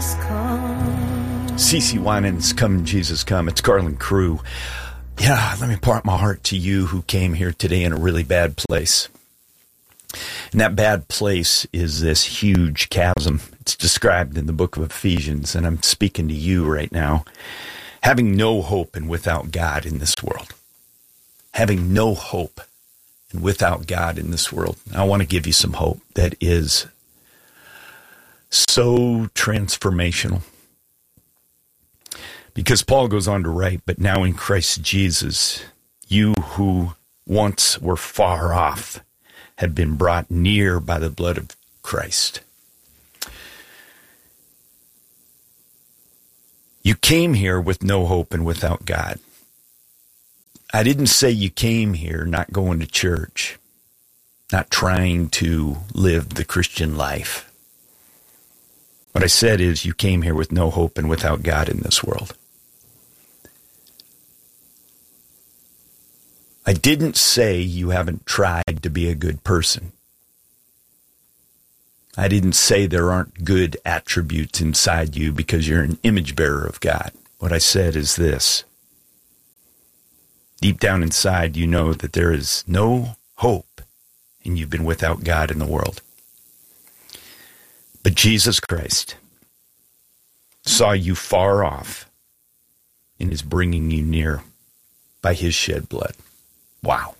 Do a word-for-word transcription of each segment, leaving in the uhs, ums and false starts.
CeCe Winans, Come Jesus Come. It's Garland Crew. Yeah, let me pour out my heart to you who came here today in a really bad place. And that bad place is this huge chasm. It's described in the book of Ephesians, and I'm speaking to you right now. Having no hope and without God in this world. Having no hope and without God in this world. I want to give you some hope that is so transformational. Because Paul goes on to write, but now in Christ Jesus, you who once were far off have been brought near by the blood of Christ. You came here with no hope and without God. I didn't say you came here not going to church, not trying to live the Christian life. What I said is you came here with no hope and without God in this world. I didn't say you haven't tried to be a good person. I didn't say there aren't good attributes inside you because you're an image bearer of God. What I said is this. Deep down inside, you know that there is no hope and you've been without God in the world. But Jesus Christ saw you far off and is bringing you near by his shed blood. Wow.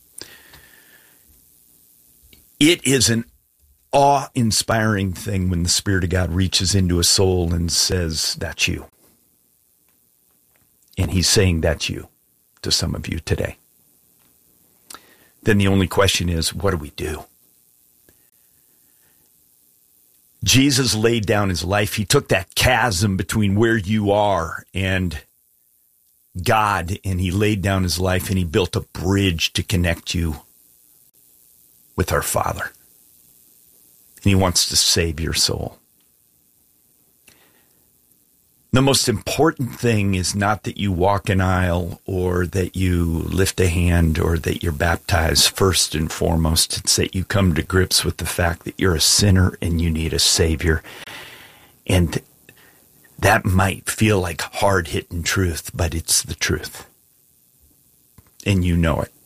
It is an awe-inspiring thing when the Spirit of God reaches into a soul and says, that's you. And he's saying that's you to some of you today. Then the only question is, what do we do? Jesus laid down his life. He took that chasm between where you are and God, and he laid down his life, and he built a bridge to connect you with our Father. And he wants to save your soul. The most important thing is not that you walk an aisle or that you lift a hand or that you're baptized. First and foremost, it's that you come to grips with the fact that you're a sinner and you need a Savior. And that might feel like hard-hitting truth, but it's the truth. And you know it.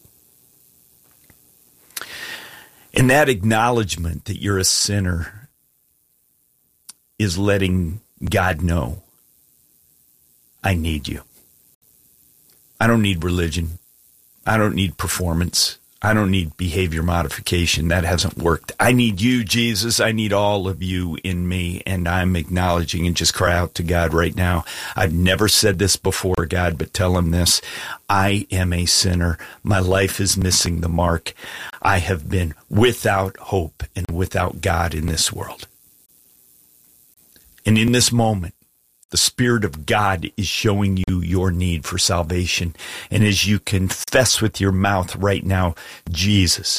And that acknowledgement that you're a sinner is letting God know, I need you. I don't need religion. I don't need performance. I don't need behavior modification. That hasn't worked. I need you, Jesus. I need all of you in me. And I'm acknowledging and just cry out to God right now. I've never said this before, God, but tell him this. I am a sinner. My life is missing the mark. I have been without hope and without God in this world. And in this moment, the Spirit of God is showing you your need for salvation. And as you confess with your mouth right now, Jesus,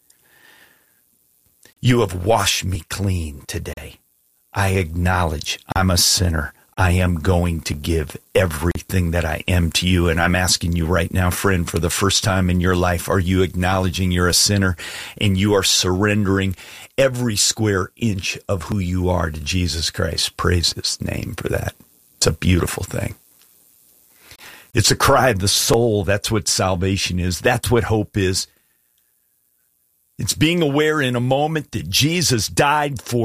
you have washed me clean today. I acknowledge I'm a sinner. I am going to give everything that I am to you. And I'm asking you right now, friend, for the first time in your life, are you acknowledging you're a sinner and you are surrendering every square inch of who you are to Jesus Christ? Praise his name for that. It's a beautiful thing. It's a cry of the soul. That's what salvation is. That's what hope is. It's being aware in a moment that Jesus died for